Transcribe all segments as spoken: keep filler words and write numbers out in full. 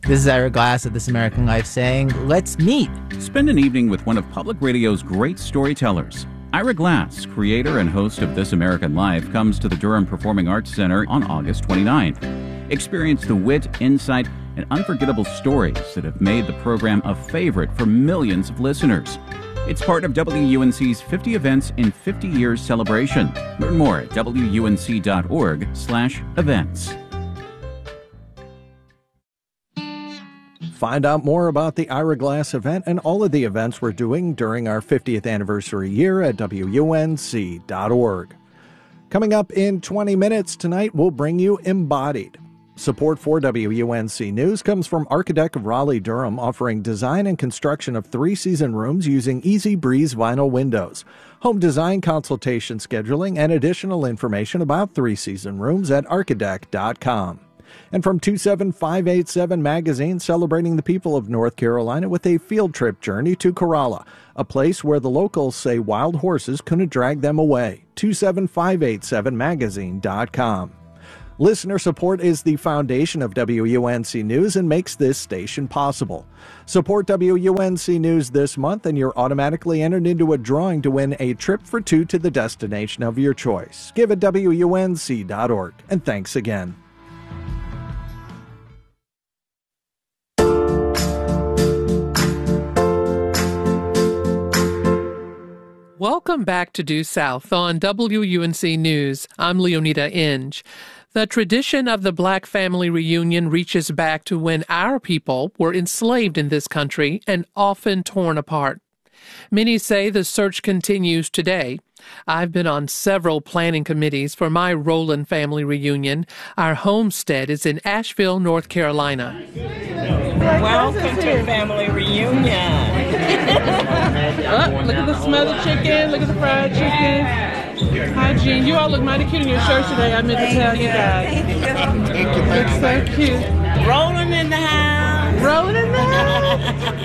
This is Ira Glass of This American Life saying, let's meet. Spend an evening with one of public radio's great storytellers. Ira Glass, creator and host of This American Life, comes to the Durham Performing Arts Center on August twenty-ninth. Experience the wit, insight, and unforgettable stories that have made the program a favorite for millions of listeners. It's part of W U N C's fifty Events in fifty Years celebration. Learn more at W U N C dot org slash events. Find out more about the Ira Glass event and all of the events we're doing during our fiftieth anniversary year at W U N C dot org. Coming up in twenty minutes tonight, we'll bring you Embodied. Support for W U N C News comes from Architect of Raleigh-Durham, offering design and construction of three-season rooms using Easy Breeze vinyl windows. Home design consultation scheduling and additional information about three-season rooms at architect dot com. And from two seven five eight seven Magazine, celebrating the people of North Carolina with a field trip journey to Corolla, a place where the locals say wild horses couldn't drag them away. two seven five eight seven magazine dot com. Listener support is the foundation of W U N C News and makes this station possible. Support W U N C News this month and you're automatically entered into a drawing to win a trip for two to the destination of your choice. Give at W U N C dot org. And thanks again. Welcome back to Due South on W U N C News. I'm Leonida Inge. The tradition of the Black family reunion reaches back to when our people were enslaved in this country and often torn apart. Many say the search continues today. I've been on several planning committees for my Rowland family reunion. Our homestead is in Asheville, North Carolina. Welcome to family reunion. Oh, look at the smothered chicken. Look at the fried chicken. Hi, Jean. You all look mighty cute in your shirts today. I meant to tell you guys. Looks so cute. Rolling in the house. Rolling in the house.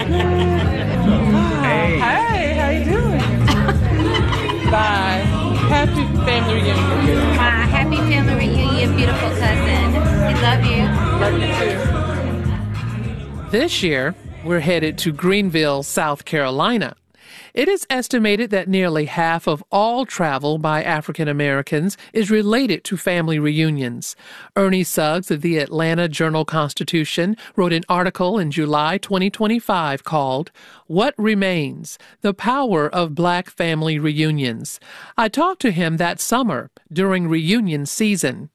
Oh, hey. Hey, how you doing? Bye. Happy family reunion. My happy family reunion, beautiful cousin. We love you. Love you too. This year, we're headed to Greenville, South Carolina. It is estimated that nearly half of all travel by African Americans is related to family reunions. Ernie Suggs of the Atlanta Journal-Constitution wrote an article in July twenty twenty-five called What Remains? The Power of Black Family Reunions. I talked to him that summer during reunion season.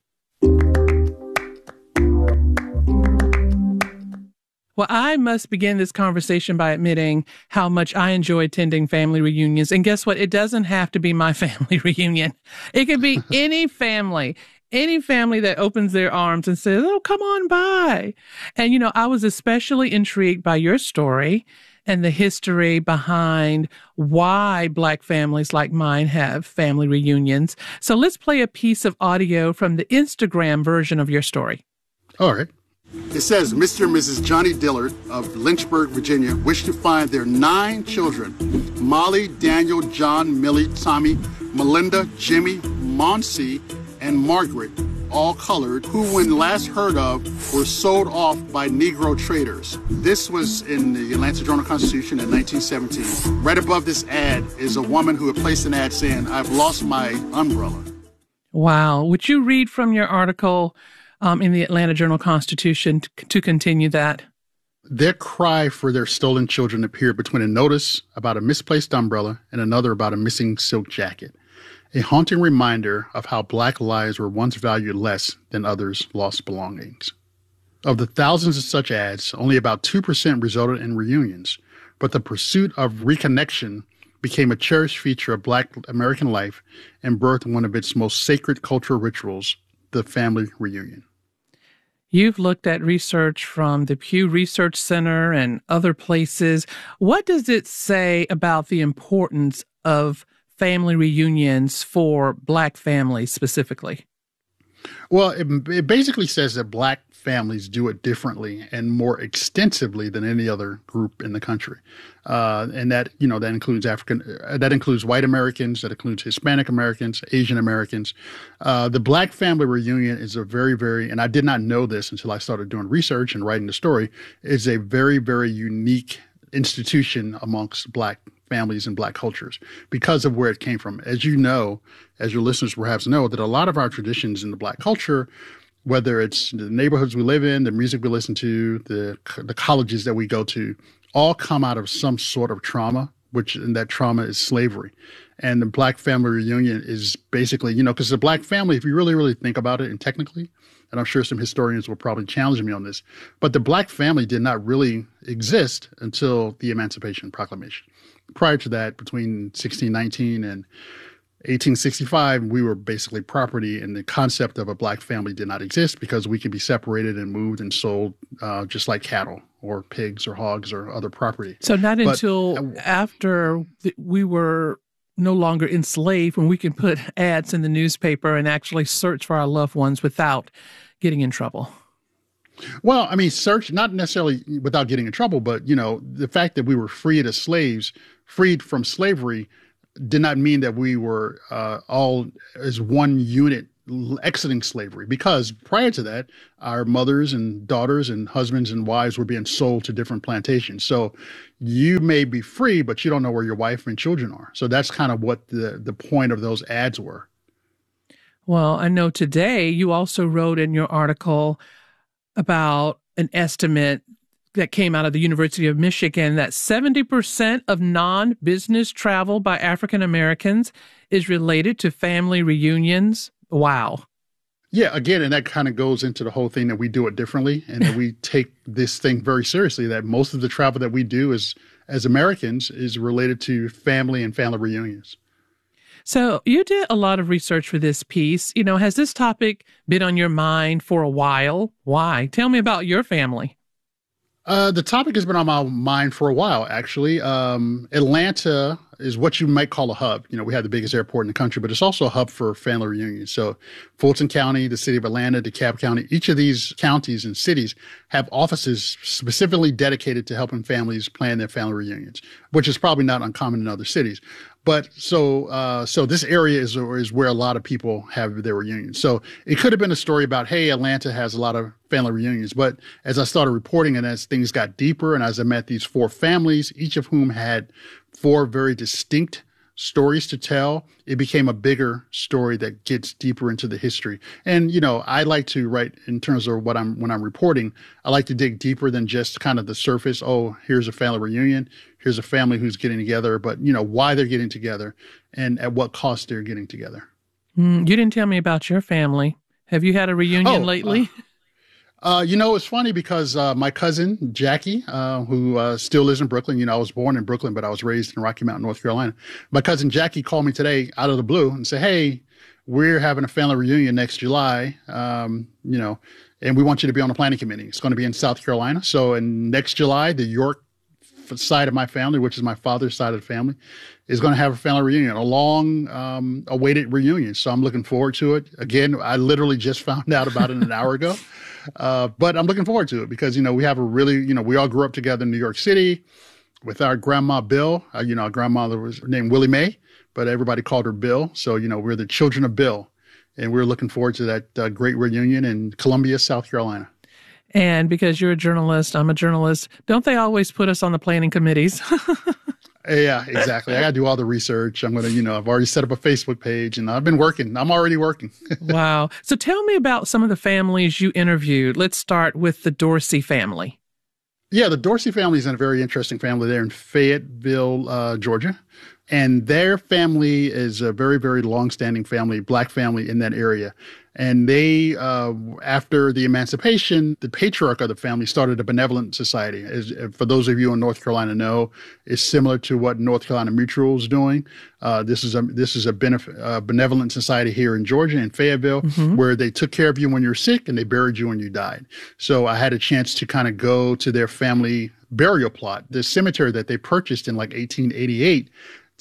Well, I must begin this conversation by admitting how much I enjoy attending family reunions. And guess what? It doesn't have to be my family reunion. It could be any family, any family that opens their arms and says, oh, come on by. And, you know, I was especially intrigued by your story and the history behind why Black families like mine have family reunions. So let's play a piece of audio from the Instagram version of your story. All right. It says, Mister and Missus Johnny Dillard of Lynchburg, Virginia, wish to find their nine children, Molly, Daniel, John, Millie, Tommy, Melinda, Jimmy, Monsi, and Margaret, all colored, who when last heard of were sold off by Negro traders. This was in the Atlanta Journal-Constitution in nineteen seventeen. Right above this ad is a woman who had placed an ad saying, I've lost my umbrella. Wow. Would you read from your article Um, in the Atlanta Journal-Constitution to, to continue that? Their cry for their stolen children appeared between a notice about a misplaced umbrella and another about a missing silk jacket, a haunting reminder of how Black lives were once valued less than others' lost belongings. Of the thousands of such ads, only about two percent resulted in reunions, but the pursuit of reconnection became a cherished feature of Black American life and birthed one of its most sacred cultural rituals, the family reunion. You've looked at research from the Pew Research Center and other places. What does it say about the importance of family reunions for Black families specifically? Well, it, it basically says that black families do it differently and more extensively than any other group in the country. Uh, and that, you know, that includes African, uh, that includes white Americans, that includes Hispanic Americans, Asian Americans. Uh, the Black Family Reunion is a very, very, and I did not know this until I started doing research and writing the story, is a very, very unique institution amongst black families and black cultures because of where it came from. As you know, as your listeners perhaps know, that a lot of our traditions in the black culture, whether it's the neighborhoods we live in, the music we listen to, the the colleges that we go to, all come out of some sort of trauma, which and that trauma is slavery. And the Black Family Reunion is basically, you know, because the black family, if you really, really think about it and technically, and I'm sure some historians will probably challenge me on this, but the black family did not really exist until the Emancipation Proclamation. Prior to that, between sixteen nineteen and eighteen sixty-five, we were basically property, and the concept of a black family did not exist because we could be separated and moved and sold uh, just like cattle or pigs or hogs or other property. So not but, until uh, after th- we were no longer enslaved, when we can put ads in the newspaper and actually search for our loved ones without getting in trouble. Well, I mean, search, not necessarily without getting in trouble, but, you know, the fact that we were freed as slaves, freed from slavery, did not mean that we were uh, all as one unit exiting slavery, because prior to that, our mothers and daughters and husbands and wives were being sold to different plantations. So you may be free, but you don't know where your wife and children are. So that's kind of what the, the point of those ads were. Well, I know today you also wrote in your article about an estimate that came out of the University of Michigan that seventy percent of non-business travel by African Americans is related to family reunions. Wow. Yeah, again, and that kind of goes into the whole thing that we do it differently and that we take this thing very seriously, that most of the travel that we do as, as Americans is related to family and family reunions. So you did a lot of research for this piece. You know, has this topic been on your mind for a while? Why? Tell me about your family. Uh, the topic has been on my mind for a while, actually. Um, Atlanta is what you might call a hub. You know, we have the biggest airport in the country, but it's also a hub for family reunions. So Fulton County, the city of Atlanta, DeKalb County, each of these counties and cities have offices specifically dedicated to helping families plan their family reunions, which is probably not uncommon in other cities. But so, uh, so this area is, is where a lot of people have their reunions. So it could have been a story about, hey, Atlanta has a lot of family reunions. But as I started reporting and as things got deeper and as I met these four families, each of whom had four very distinct stories to tell, it became a bigger story that gets deeper into the history. And, you know, I like to write in terms of what I'm, when I'm reporting, I like to dig deeper than just kind of the surface. Oh, here's a family reunion. Here's a family who's getting together, but, you know, why they're getting together and at what cost they're getting together. Mm, you didn't tell me about your family. Have you had a reunion oh, lately? Uh, Uh, you know, it's funny because uh, my cousin, Jackie, uh, who uh, still lives in Brooklyn, you know, I was born in Brooklyn, but I was raised in Rocky Mount, North Carolina. My cousin Jackie called me today out of the blue and said, hey, we're having a family reunion next July, um, you know, and we want you to be on the planning committee. It's going to be in South Carolina. So in next July, the York side of my family, which is my father's side of the family, is going to have a family reunion, a long um, awaited reunion. So I'm looking forward to it. Again, I literally just found out about it an hour ago. Uh, but I'm looking forward to it because, you know, we have a really, you know, we all grew up together in New York City with our grandma Bill. Uh, you know, our grandmother was named Willie Mae, but everybody called her Bill. So, you know, we're the children of Bill. And we're looking forward to that uh, great reunion in Columbia, South Carolina. And because you're a journalist, I'm a journalist, don't they always put us on the planning committees? Yeah, exactly. I got to do all the research. I'm going to, you know, I've already set up a Facebook page and I've been working. I'm already working. Wow. So tell me about some of the families you interviewed. Let's start with the Dorsey family. Yeah, the Dorsey family is a very interesting family there in Fayetteville, uh, Georgia. And their family is a very, very long-standing family, black family in that area. And they, uh, after the emancipation, the patriarch of the family started a benevolent society. As, for those of you in North Carolina know, it's similar to what North Carolina Mutual is doing. Uh, this is a this is a benef- uh, benevolent society here in Georgia, in Fayetteville, mm-hmm. where they took care of you when you're sick and they buried you when you died. So I had a chance to kind of go to their family burial plot, the cemetery that they purchased in like eighteen eighty-eight, to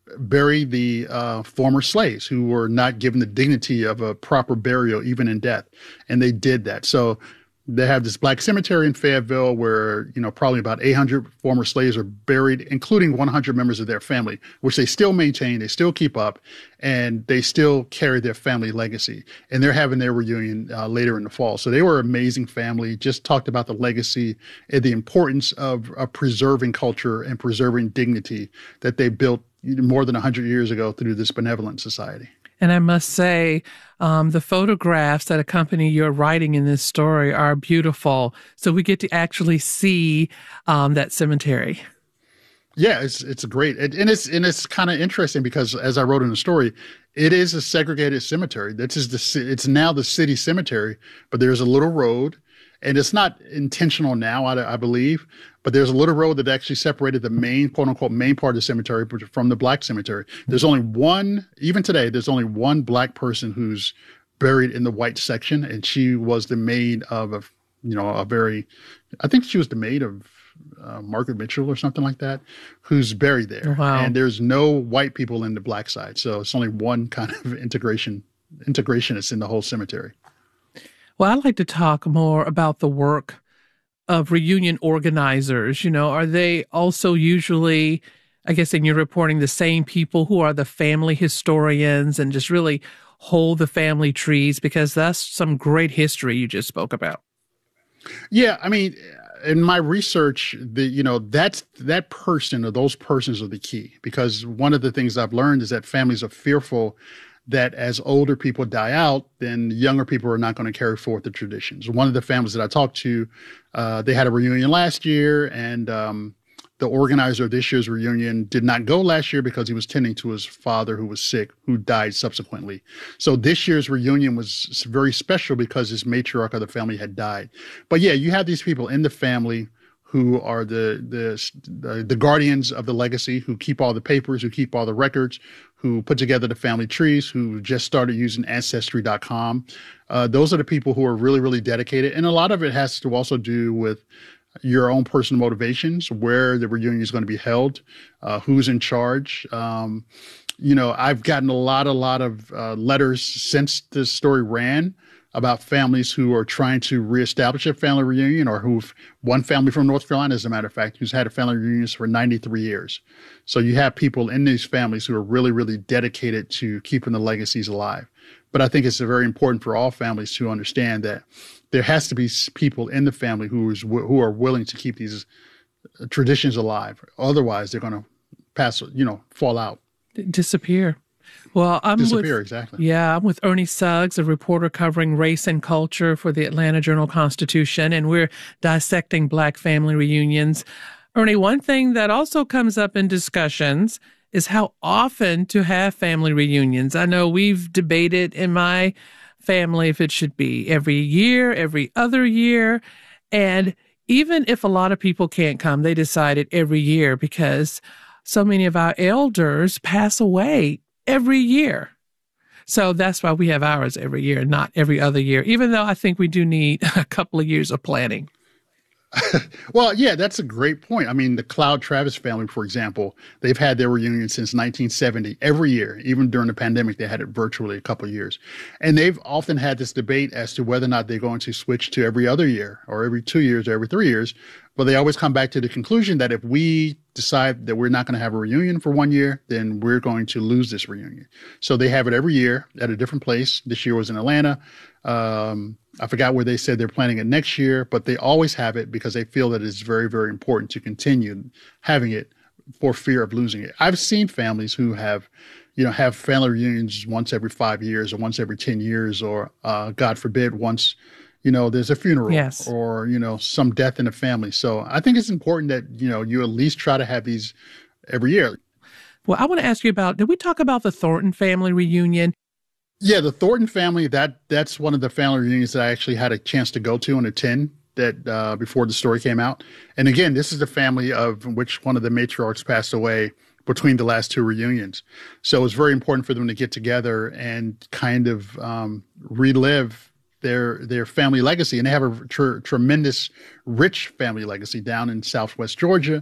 bury the uh, former slaves who were not given the dignity of a proper burial, even in death. And they did that. So they have this black cemetery in Fayetteville where, you know, probably about eight hundred former slaves are buried, including one hundred members of their family, which they still maintain, they still keep up, and they still carry their family legacy. And they're having their reunion uh, later in the fall. So they were an amazing family, just talked about the legacy and the importance of, of preserving culture and preserving dignity that they built more than one hundred years ago through this benevolent society. And I must say, um, the photographs that accompany your writing in this story are beautiful. So we get to actually see um, that cemetery. Yeah, it's it's great, it, and it's and it's kind of interesting because, as I wrote in the story, it is a segregated cemetery. This is the it's now the city cemetery, but there's a little road, and it's not intentional now, I, I believe. But there's a little road that actually separated the main, quote unquote, main part of the cemetery from the black cemetery. There's only one, even today, there's only one black person who's buried in the white section. And she was the maid of a, you know, a very, I think she was the maid of uh, Margaret Mitchell or something like that, who's buried there. Wow. And there's no white people in the black side. So it's only one kind of integration, integrationist in the whole cemetery. Well, I'd like to talk more about the work of reunion organizers. You know, are they also usually, I guess in your reporting, the same people who are the family historians and just really hold the family trees? Because that's some great history you just spoke about. Yeah, I mean, in my research, the you know, that's that person or those persons are the key, because one of the things I've learned is that families are fearful that as older people die out, then younger people are not going to carry forth the traditions. One of the families that I talked to, uh, they had a reunion last year, and um, the organizer of this year's reunion did not go last year because he was tending to his father who was sick, who died subsequently. So this year's reunion was very special because his matriarch of the family had died. But yeah, you have these people in the family who are the, the the guardians of the legacy, who keep all the papers, who keep all the records, who put together the family trees, who just started using Ancestry dot com. Uh, those are the people who are really, really dedicated. And a lot of it has to also do with your own personal motivations, where the reunion is going to be held, uh, who's in charge. Um, you know, I've gotten a lot, a lot of uh, letters since this story ran about families who are trying to reestablish a family reunion, or who've, one family from North Carolina, as a matter of fact, who's had a family reunion for ninety-three years. So you have people in these families who are really, really dedicated to keeping the legacies alive. But I think it's very important for all families to understand that there has to be people in the family who is who are willing to keep these traditions alive. Otherwise, they're going to pass, you know, fall out. Disappear. Well, I'm Disappear, with, exactly. Yeah, I'm with Ernie Suggs, a reporter covering race and culture for the Atlanta Journal-Constitution, and we're dissecting Black family reunions. Ernie, one thing that also comes up in discussions is how often to have family reunions. I know we've debated in my family if it should be every year, every other year, and even if a lot of people can't come, they decided every year because so many of our elders pass away every year. So that's why we have ours every year, not every other year, even though I think we do need a couple of years of planning. Well, yeah, that's a great point. I mean, the Cloud Travis family, for example, they've had their reunion since nineteen seventy every year. Even during the pandemic, they had it virtually a couple of years. And they've often had this debate as to whether or not they're going to switch to every other year or every two years or every three years. But they always come back to the conclusion that if we decide that we're not going to have a reunion for one year, then we're going to lose this reunion. So they have it every year at a different place. This year was in Atlanta. Um, I forgot where they said they're planning it next year, but they always have it because they feel that it's very, very important to continue having it for fear of losing it. I've seen families who have, you know, have family reunions once every five years or once every ten years or, uh, God forbid, once, you know, there's a funeral yes. or, you know, some death in the family. So I think it's important that, you know, you at least try to have these every year. Well, I want to ask you about, did we talk about the Thornton family reunion? Yeah, the Thornton family, that that's one of the family reunions that I actually had a chance to go to and attend that uh, before the story came out. And again, this is the family of which one of the matriarchs passed away between the last two reunions. So it was very important for them to get together and kind of um, relive their their family legacy. And they have a tr- tremendous, rich family legacy down in Southwest Georgia.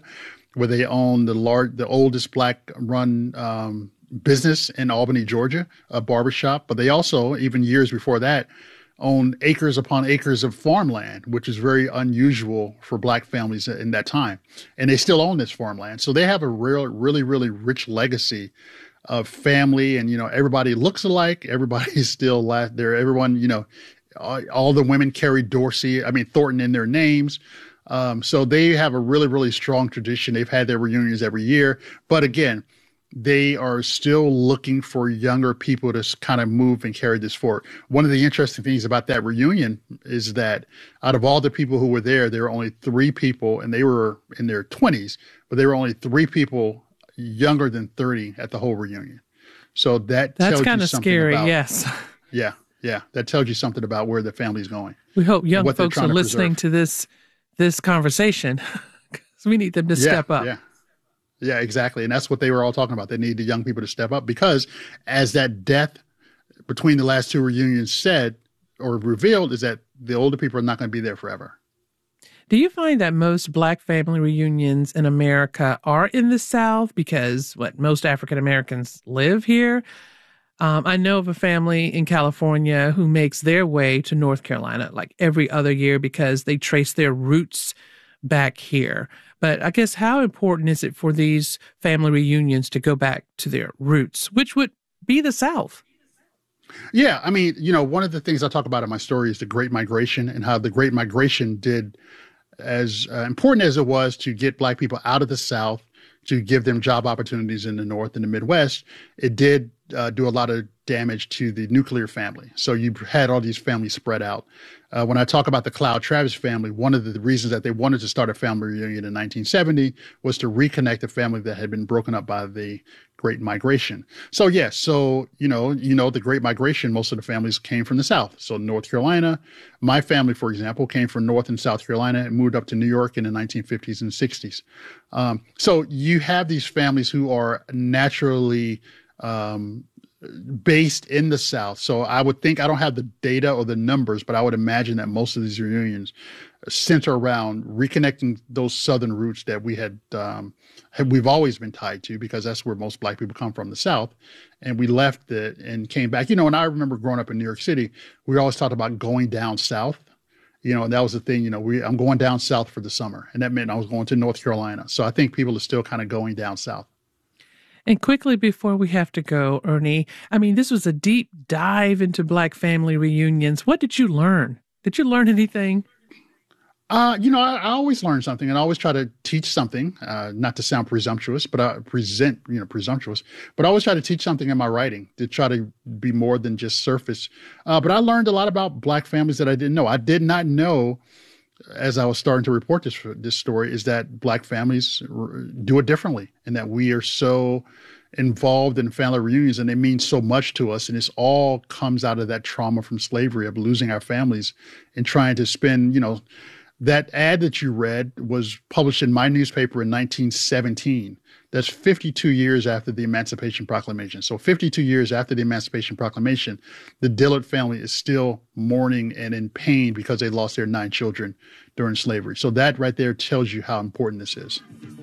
where they own the large, the oldest black-run um, business in Albany, Georgia, a barbershop. But they also, even years before that, owned acres upon acres of farmland, which is very unusual for black families in that time. And they still own this farmland. So they have a real, really, really rich legacy of family. And, you know, everybody looks alike. Everybody's still la- there. Everyone, you know, all, all the women carry Dorsey, I mean, Thornton in their names. Um, so they have a really, really strong tradition. They've had their reunions every year. But again, they are still looking for younger people to kind of move and carry this forward. One of the interesting things about that reunion is that out of all the people who were there, there were only three people, and they were in their twenties, but there were only three people younger than thirty at the whole reunion. So that That's tells kind you of something scary, about, yes. Yeah, yeah. That tells you something about where the family's going. We hope young what they're folks are trying to listening preserve. to this this conversation because we need them to step yeah, up. Yeah. Yeah, exactly. And that's what they were all talking about. They need the young people to step up because as that death between the last two reunions said or revealed is that the older people are not going to be there forever. Do you find that most black family reunions in America are in the South because what most African Americans live here? Um, I know of a family in California who makes their way to North Carolina like every other year because they trace their roots back here. But I guess how important is it for these family reunions to go back to their roots, which would be the South? Yeah. I mean, you know, one of the things I talk about in my story is the Great Migration and how the Great Migration did as uh, important as it was to get black people out of the South, to give them job opportunities in the North and the Midwest. It did uh, do a lot of damage to the nuclear family. So you had all these families spread out. Uh, when I talk about the Cloud Travis family, one of the reasons that they wanted to start a family reunion in nineteen seventy was to reconnect a family that had been broken up by the Great Migration. So yes, so you know, you know, the Great Migration, most of the families came from the South. So North Carolina, my family, for example, came from North and South Carolina and moved up to New York in the nineteen fifties and sixties. Um, so you have these families who are naturally um, based in the South. So I would think, I don't have the data or the numbers, but I would imagine that most of these reunions center around reconnecting those Southern roots that we had, um, had we've always been tied to, because that's where most black people come from, the South. And we left it and came back. You know, and I remember growing up in New York City, we always talked about going down South. You know, and that was the thing, you know, we, I'm going down South for the summer. And that meant I was going to North Carolina. So I think people are still kind of going down South. And quickly before we have to go, Ernie, I mean, this was a deep dive into black family reunions. What did you learn? Did you learn anything? Uh, you know, I, I always learn something and I always try to teach something, uh, not to sound presumptuous, but I present, you know, presumptuous, but I always try to teach something in my writing to try to be more than just surface. Uh, but I learned a lot about black families that I didn't know. I did not know, as I was starting to report this this story, is that black families do it differently and that we are so involved in family reunions and they mean so much to us. And this all comes out of that trauma from slavery of losing our families and trying to spend, you know, that ad that you read was published in my newspaper in nineteen seventeen. That's fifty-two years after the Emancipation Proclamation. So fifty-two years after the Emancipation Proclamation, the Dillard family is still mourning and in pain because they lost their nine children during slavery. So that right there tells you how important this is.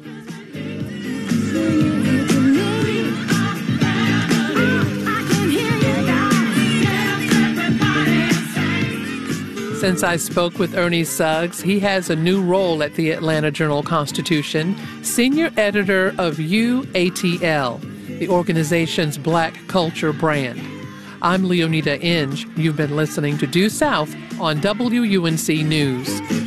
Since I spoke with Ernie Suggs, he has a new role at the Atlanta Journal-Constitution, senior editor of U A T L, the organization's black culture brand. I'm Leonida Inge. You've been listening to Due South on W U N C News.